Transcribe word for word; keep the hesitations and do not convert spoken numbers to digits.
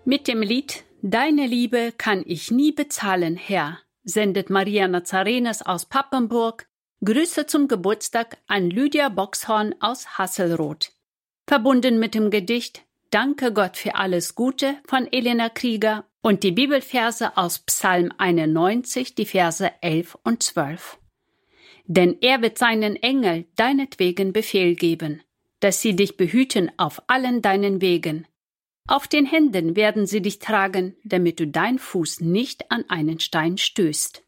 Mit dem Lied »Deine Liebe kann ich nie bezahlen, Herr« sendet Maria Nazarenes aus Papenburg Grüße zum Geburtstag an Lydia Boxhorn aus Hasselroth. Verbunden mit dem Gedicht »Danke Gott für alles Gute« von Elena Krieger und die Bibelverse aus Psalm einundneunzig, die Verse elf und zwölf. Denn er wird seinen Engel deinetwegen Befehl geben, dass sie dich behüten auf allen deinen Wegen. Auf den Händen werden sie dich tragen, damit du dein Fuß nicht an einen Stein stößt.